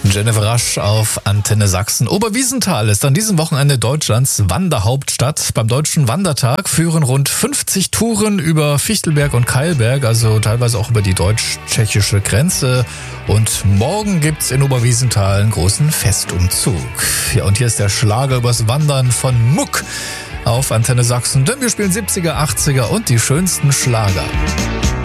Jennifer Rasch auf Antenne Sachsen. Oberwiesenthal ist an diesem Wochenende Deutschlands Wanderhauptstadt. Beim Deutschen Wandertag führen rund 50 Touren über Fichtelberg und Keilberg, also teilweise auch über die deutsch-tschechische Grenze. Und morgen gibt's in Oberwiesenthal einen großen Festumzug. Ja, und hier ist der Schlager übers Wandern von Muck auf Antenne Sachsen. Denn wir spielen 70er, 80er und die schönsten Schlager.